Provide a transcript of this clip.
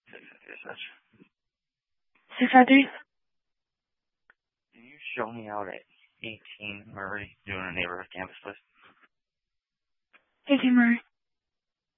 Such. 653? Can you show me out at 18 Murray doing a neighborhood campus, please? 18 Murray.